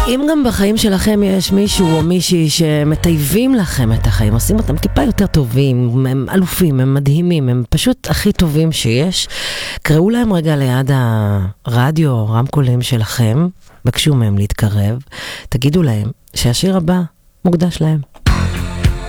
אם גם בחיים שלכם יש מישהו או מישהי שמטייבים לכם את החיים, עושים אותם טיפה יותר טובים, הם אלופים, הם מדהימים, הם פשוט הכי טובים שיש, קראו להם רגע ליד הרדיו או רמקולים שלכם, בקשו מהם להתקרב, תגידו להם שהשיר הבא מוקדש להם.